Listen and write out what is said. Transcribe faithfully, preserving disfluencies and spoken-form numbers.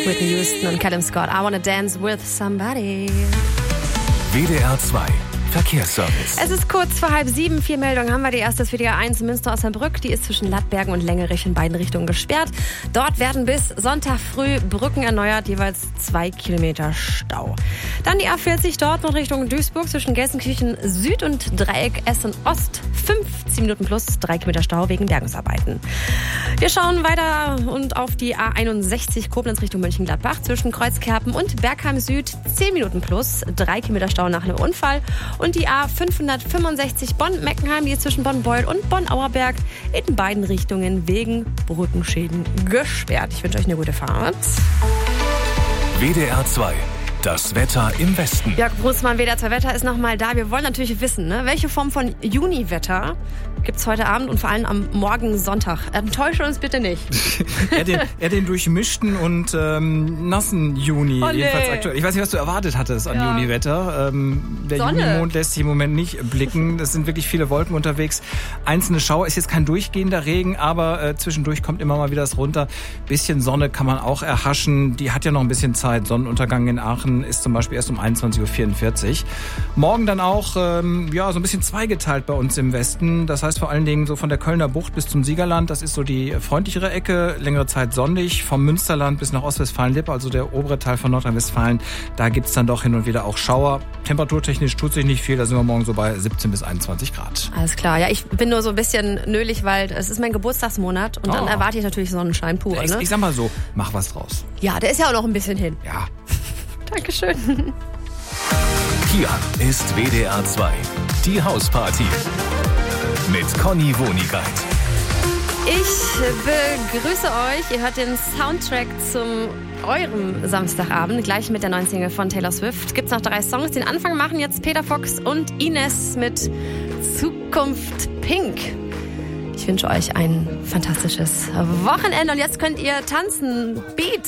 Whitney Houston und Callum Scott. I wanna dance with somebody. W D R zwei Verkehrsservice. Es ist kurz vor halb sieben. Vier Meldungen haben wir. Die erste ist für die A eins Münster-Osnabrück. Die ist zwischen Lattbergen und Längerich in beiden Richtungen gesperrt. Dort werden bis Sonntag früh Brücken erneuert, jeweils zwei Kilometer Stau. Dann die A vierzig Dortmund Richtung Duisburg zwischen Gelsenkirchen Süd und Dreieck Essen Ost. fünfzehn Minuten plus drei Kilometer Stau wegen Bergungsarbeiten. Wir schauen weiter und auf die A einundsechzig Koblenz Richtung Mönchengladbach zwischen Kreuzkerpen und Bergheim Süd. zehn Minuten plus drei Kilometer Stau nach einem Unfall. Und die A fünfhundertfünfundsechzig Bonn-Meckenheim, die ist zwischen Bonn-Beuel und Bonn-Auerberg in beiden Richtungen wegen Brückenschäden gesperrt. Ich wünsche euch eine gute Fahrt. W D R zwei. Das Wetter im Westen. Jörg Brusmann, W D R zwei Wetter ist nochmal da. Wir wollen natürlich wissen, ne, welche Form von Juniwetter gibt es heute Abend und vor allem am morgen Sonntag. Enttäusche uns bitte nicht. eher, den, eher den durchmischten und ähm, nassen Juni, oh, nee. jedenfalls aktuell. Ich weiß nicht, was du erwartet hattest an ja. Juniwetter. Ähm, der Sonne. Junimond lässt sich im Moment nicht blicken. Es sind wirklich viele Wolken unterwegs. Einzelne Schauer, ist jetzt kein durchgehender Regen, aber äh, zwischendurch kommt immer mal wieder das runter. Bisschen Sonne kann man auch erhaschen. Die hat ja noch ein bisschen Zeit. Sonnenuntergang in Aachen ist zum Beispiel erst um einundzwanzig Uhr vierundvierzig. Morgen dann auch ähm, ja, so ein bisschen zweigeteilt bei uns im Westen. Das heißt vor allen Dingen so von der Kölner Bucht bis zum Siegerland. Das ist so die freundlichere Ecke. Längere Zeit sonnig. Vom Münsterland bis nach Ostwestfalen-Lippe, also der obere Teil von Nordrhein-Westfalen. Da gibt's dann doch hin und wieder auch Schauer. Temperaturtechnisch tut sich nicht viel. Da sind wir morgen so bei siebzehn bis einundzwanzig Grad. Alles klar. Ja, ich bin nur so ein bisschen nölig, weil es ist mein Geburtstagsmonat und dann Oh. erwarte ich natürlich Sonnenschein pur. Ich, Ne? ich sag mal so, mach was draus. Ja, der ist ja auch noch ein bisschen hin. Ja. Dankeschön. Hier ist W D R zwei. Die Hausparty. Mit Conny Wonigkeit. Ich begrüße euch. Ihr hört den Soundtrack zum eurem Samstagabend, gleich mit der neuen Single von Taylor Swift. Gibt's noch drei Songs. Den Anfang machen jetzt Peter Fox und Ines mit Zukunft Pink. Ich wünsche euch ein fantastisches Wochenende und jetzt könnt ihr tanzen. Beat.